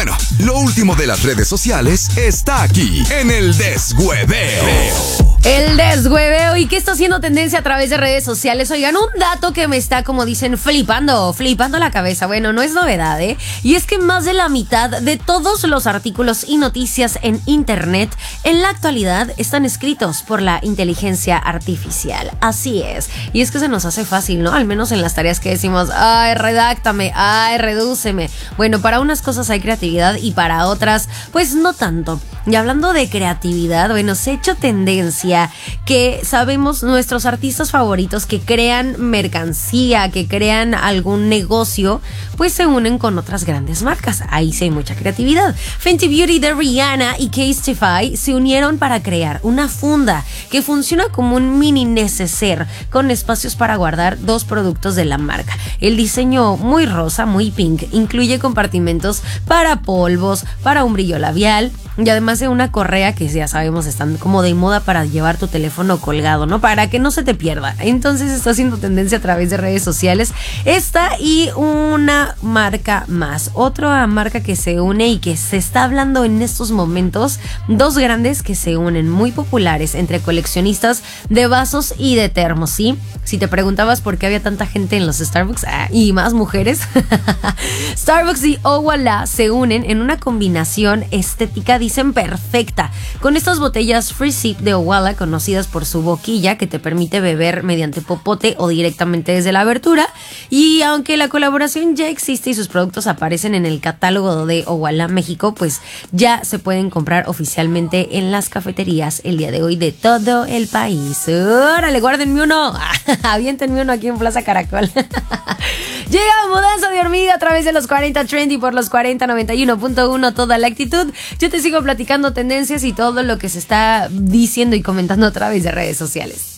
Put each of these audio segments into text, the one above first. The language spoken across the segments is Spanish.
Bueno, lo último de las redes sociales está aquí en el Deshueveo. El deshueveo. ¿Y qué está haciendo tendencia a través de redes sociales? Oigan, un dato que me está, como dicen, flipando la cabeza. Bueno, no es novedad, ¿eh? Y es que más de la mitad de todos los artículos y noticias en internet en la actualidad están escritos por la inteligencia artificial. Así es. Y es que se nos hace fácil, ¿no? Al menos en las tareas que decimos, ay, redáctame, ay, redúceme. Bueno, para unas cosas hay creatividad y para otras, pues no tanto. Y hablando de creatividad, bueno, se ha hecho tendencia que sabemos nuestros artistas favoritos que crean mercancía, que crean algún negocio, pues se unen con otras grandes marcas. Ahí sí hay mucha creatividad. Fenty Beauty de Rihanna y Casetify se unieron para crear una funda que funciona como un mini neceser con espacios para guardar dos productos de la marca. El diseño muy rosa, muy pink, incluye compartimentos para polvos, para un brillo labial y además de una correa que ya sabemos están como de moda para llevar tu teléfono colgado, ¿no? Para que no se te pierda. Entonces está haciendo tendencia a través de redes sociales esta y una marca más. Otra marca que se une y que se está hablando en estos momentos, dos grandes que se unen, muy populares entre coleccionistas de vasos y de termos, ¿sí? Si te preguntabas por qué había tanta gente en los Starbucks y más mujeres, Starbucks y Owala se unen en una combinación estética, dicen, perfecta, con estas botellas Free Sip de Owala, conocidas por su boquilla que te permite beber mediante popote o directamente desde la abertura. Y aunque la colaboración ya existe y sus productos aparecen en el catálogo de Owala México, pues ya se pueden comprar oficialmente en las cafeterías el día de hoy de todo el país. ¡Órale, guárdenme uno! Aviéntenme uno aquí en Plaza Caracol. Llega Mudanza de Hormiga a través de los 40 Trendy por los 4091.1 toda la actitud. Yo te sigo platicando tendencias y todo lo que se está diciendo y comentando a través de redes sociales.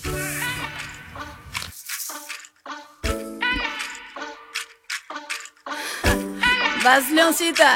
Vas, Leoncita.